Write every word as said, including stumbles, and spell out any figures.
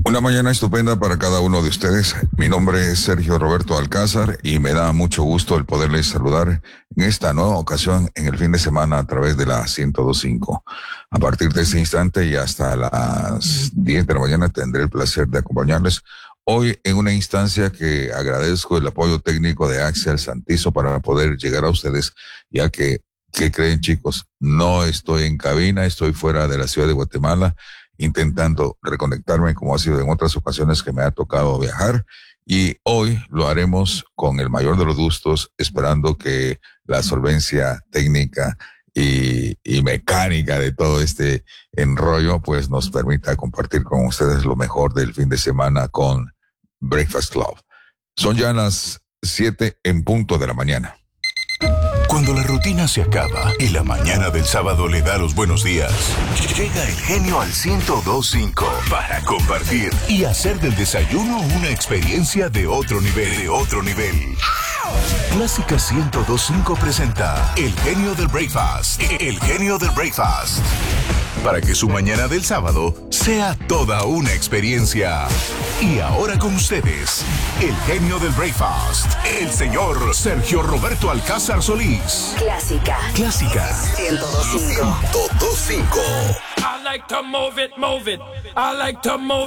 Una mañana estupenda para cada uno de ustedes. Mi nombre es Sergio Roberto Alcázar y me da mucho gusto el poderles saludar en esta nueva ocasión en el fin de semana a través de la ciento dos punto cinco. A partir de este instante y hasta las diez de la mañana tendré el placer de acompañarles hoy en una instancia que agradezco el apoyo técnico de Axel Santizo para poder llegar a ustedes, ya que, ¿qué creen, chicos? No estoy en cabina, estoy fuera de la ciudad de Guatemala, intentando reconectarme como ha sido en otras ocasiones que me ha tocado viajar, y hoy lo haremos con el mayor de los gustos, esperando que la solvencia técnica y, y mecánica de todo este enrollo pues nos permita compartir con ustedes lo mejor del fin de semana con Breakfast Club. Son ya las siete en punto de la mañana. Cuando la rutina se acaba y la mañana del sábado le da los buenos días, llega el genio al ciento dos punto cinco para compartir y hacer del desayuno una experiencia de otro nivel, de otro nivel. Clásica ciento dos punto cinco presenta El Genio del Breakfast. El Genio del Breakfast. Para que su mañana del sábado sea toda una experiencia. Y ahora con ustedes, el genio del breakfast, el señor Sergio Roberto Alcázar Solís. Clásica. Clásica. ciento dos punto cinco. ciento dos punto cinco. I like to move it, move it. I like to move